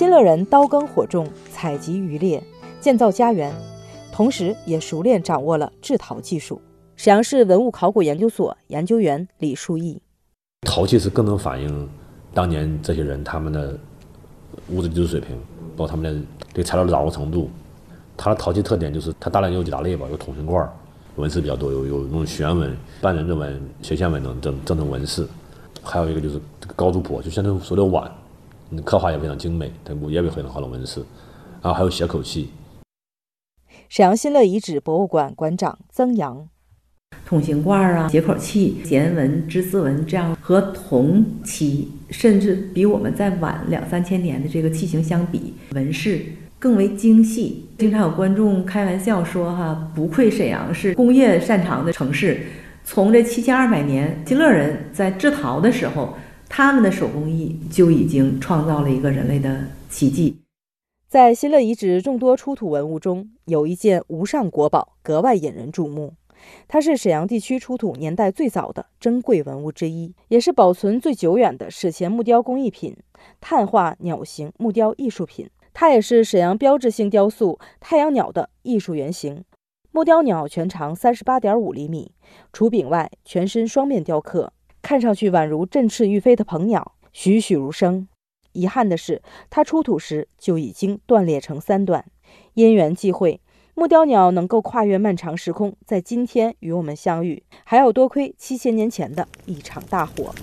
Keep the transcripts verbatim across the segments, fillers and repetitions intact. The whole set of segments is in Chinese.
新乐人刀耕火种，采集渔猎，建造家园，同时也熟练掌握了制陶技术。沈阳市文物考古研究所研究员李树义： 陶器是更能反映当年这些人他们的物质技术水平，包括他们的对材料的掌握程度。它的陶器特点就是它大量有几大类吧，有筒形罐，纹饰比较多，有有那种旋纹、半人字纹、斜线纹等这这种纹饰。还有一个就是这个高足婆，就像那种所有碗，刻画也非常精美，它也有很好的纹饰。然后还有斜口器。 沈阳新乐遗址博物馆馆长曾阳： 筒形罐啊、斜口器、弦纹、织丝纹，这样和同期甚至比我们再晚两三千年的这个器型相比，纹饰更为精细。经常有观众开玩笑说哈，不愧沈阳是工业擅长的城市。从这七千二百年，新乐人在制陶的时候，他们的手工艺就已经创造了一个人类的奇迹。 在新乐遗址众多出土文物中，有一件无上国宝格外引人注目。它是沈阳地区出土年代最早的珍贵文物之一，也是保存最久远的史前木雕工艺品——碳化鸟形木雕艺术品。它也是沈阳标志性雕塑太阳鸟的艺术原型。木雕鸟全长 三十八点五厘米，除柄外全身双面雕刻，看上去宛如振翅欲飞的鹏鸟，栩栩如生。遗憾的是，它出土时就已经断裂成三段。因缘际会，木雕鸟能够跨越漫长时空，在今天与我们相遇，还要多亏七千年前的一场大火。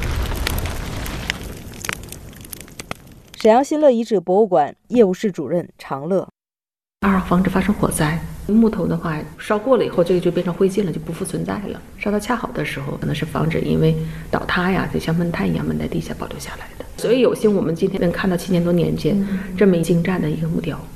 沈阳新乐遗址博物馆业务室主任常乐： 二防止发生火灾。木头的话，烧过了以后，这个就变成灰烬了，就不复存在了。烧到恰好的时候，可能是防止因为倒塌呀，就像闷炭一样闷在地下保留下来的。所以有幸我们今天能看到七千多年间这么一精湛的一个木雕。